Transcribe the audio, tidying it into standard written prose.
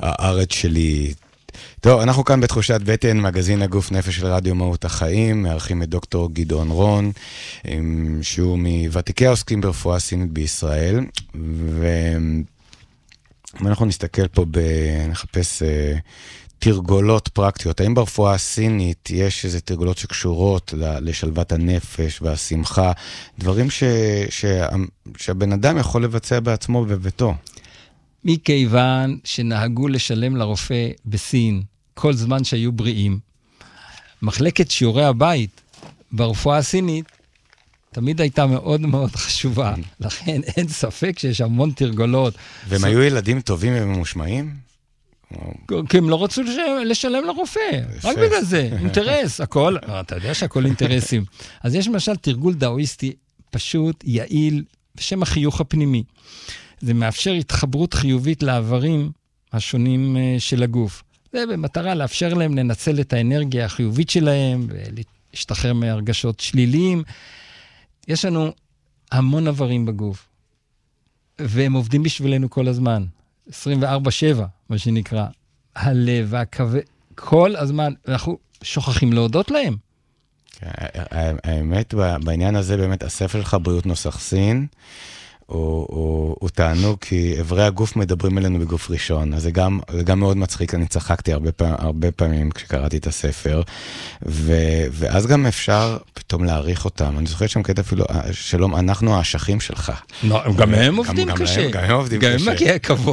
הארץ שלי. טוב, אנחנו כאן בתחושת בטן, מגזין הגוף נפש של רדיו מהות החיים, מארחים את דוקטור גדעון רון, שהוא מוותיקי העוסקים ברפואה סינית בישראל, ואנחנו נסתכל פה, נחפש תרגולות פרקטיות. האם ברפואה הסינית יש איזה תרגולות שקשורות לשלוות הנפש והשמחה, דברים שהבן אדם יכול לבצע בעצמו בביתו? מכיוון שנהגו לשלם לרופא בסין כל זמן שהיו בריאים, מחלקת שיעורי הבית ברפואה הסינית תמיד הייתה מאוד מאוד חשובה. לכן אין ספק שיש המון תרגולות. והם היו ילדים טובים וממושמעים? כי הם לא רצו לשלם לרופא, רק בגלל זה, אינטרס, הכל, אתה יודע שהכל אינטרסים. אז יש למשל תרגול דאואיסטי פשוט, יעיל, בשם החיוך הפנימי. זה מאפשר התחברות חיובית לעברים השונים של הגוף. זה במטרה לאפשר להם לנצל את האנרגיה החיובית שלהם, ולהשתחרר מהרגשות שליליים. יש לנו המון עברים בגוף, והם עובדים בשבילנו כל הזמן. 24/7, מה שנקרא, הלב והכבד, כל הזמן, אנחנו שוכחים להודות להם. האמת, בעניין הזה באמת, הספר שלך, בריאות נוסח סין, הוא תענוג, כי אברי הגוף מדברים אלינו בגוף ראשון, אז זה גם מאוד מצחיק, אני צחקתי הרבה פעמים כשקראתי את הספר, ואז גם אפשר פתאום להעריך אותם. אני זוכר שם קטע אפילו, שלום, אנחנו האשכים שלך. גם הם עובדים קשה. גם הם עובדים קשה. גם הם מגיע כבוד.